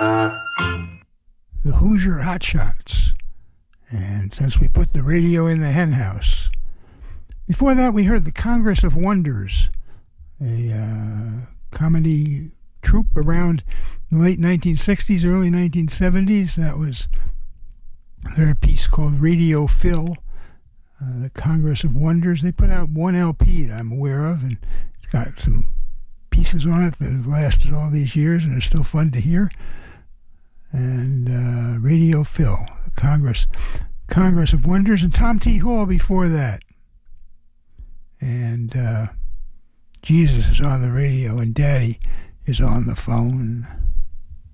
The Hoosier Hotshots. And since we put the radio in the hen house. Before that, we heard the Congress of Wonders, a comedy troupe around the late 1960s, early 1970s. That was their piece called Radio Phil, the Congress of Wonders. They put out one LP that I'm aware of, and it's got some pieces on it that have lasted all these years and are still fun to hear. And Radio Phil, the Congress of Wonders, and Tom T. Hall before that. And Jesus is on the radio and Daddy is on the phone.